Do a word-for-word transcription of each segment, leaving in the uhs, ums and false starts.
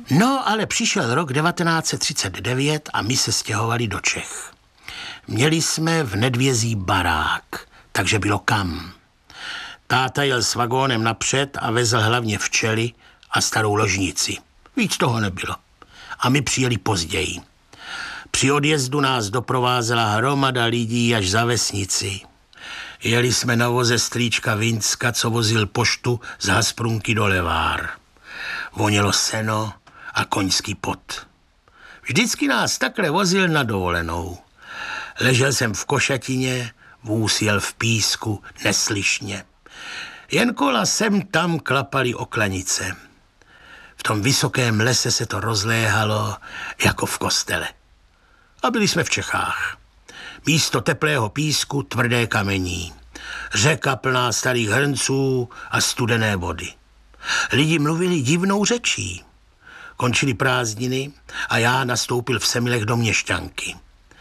No, ale přišel rok devatenáct set třicet devět a my se stěhovali do Čech. Měli jsme v Nedvězí barák, takže bylo kam. Táta jel s vagónem napřed a vezl hlavně včely a starou ložnici. Víc toho nebylo. A my přijeli později. Při odjezdu nás doprovázela hromada lidí až za vesnici. Jeli jsme na voze strýčka Vinska, co vozil poštu z Hasprunky do Levár. Vonělo seno a koňský pot. Vždycky nás takhle vozil na dovolenou. Ležel jsem v košatině, vůz jel v písku, neslyšně. Jen kola sem tam klapaly o klanice. V tom vysokém lese se to rozléhalo jako v kostele. A byli jsme v Čechách. Místo teplého písku tvrdé kamení. Řeka plná starých hrnců a studené vody. Lidi mluvili divnou řečí. Končily prázdniny a já nastoupil v Semilech do měšťanky.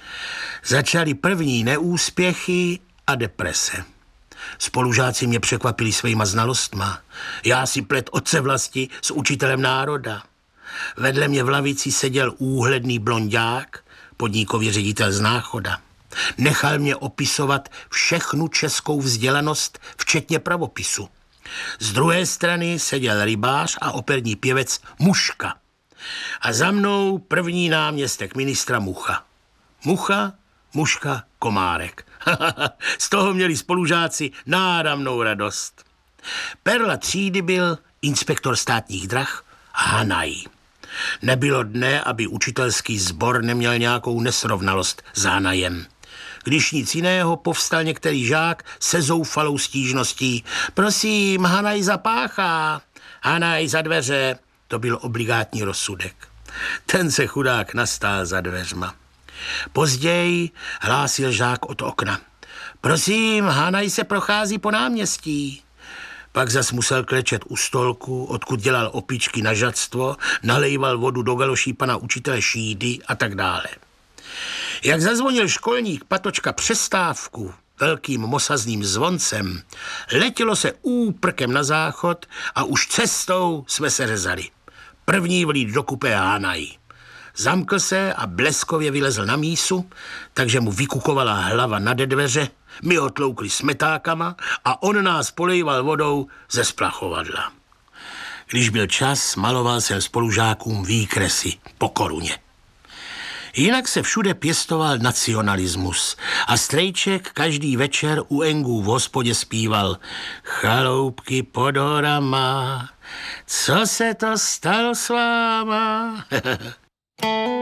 Začaly první neúspěchy a deprese. Spolužáci mě překvapili svýma znalostma. Já si plet otce vlasti s učitelem národa. Vedle mě v lavici seděl úhledný blonďák, podnikový ředitel z Náchoda. Nechal mě opisovat všechnu českou vzdělanost, včetně pravopisu. Z druhé strany seděl rybář a operní pěvec Muška. A za mnou první náměstek ministra Mucha. Mucha, Muška, Komárek. Z toho měli spolužáci náramnou radost. Perla třídy byl inspektor státních drah Hanaj. Nebylo dne, aby učitelský sbor neměl nějakou nesrovnalost s Hanajem. Když nic jiného, povstal některý žák se zoufalou stížností. Prosím, Hanaj zapáchá, Hanaj za dveře. To byl obligátní rozsudek. Ten se chudák nastál za dveřma. Později hlásil žák od okna. Prosím, Hanaj se prochází po náměstí. Pak zas musel klečet u stolku, odkud dělal opičky na žadstvo, nalejval vodu do galoší pana učitele Šídy a tak dále. Jak zazvonil školník Patočka přestávku velkým mosazným zvoncem, letělo se úprkem na záchod a už cestou jsme se řezali. První vlít do kupé Hanaj. Zamkl se a bleskově vylezl na mísu, takže mu vykukovala hlava nad dveře, my ho tloukli smetákama a on nás polejval vodou ze splachovadla. Když byl čas, maloval jsem spolužákům výkresy po koruně. Jinak se všude pěstoval nacionalismus a Strejček každý večer u Engů v hospodě zpíval Chaloupky pod horama, co se to stalo s váma?